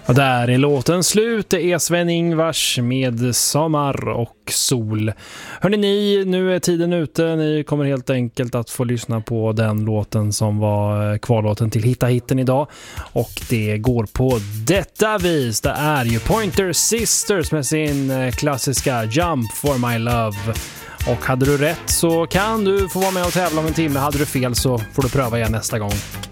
Och där är låten slut. Det är Sven-Ingvars med Sommar och sol. Hörrni, nu är tiden ute. Ni kommer helt enkelt att få lyssna på den låten som var kvarlåten till Hitta Hitten idag. Och det går på detta vis. Det är ju Pointer Sisters med sin klassiska Jump for my love. Och hade du rätt så kan du få vara med och tävla om en timme. Hade du fel så får du pröva igen nästa gång.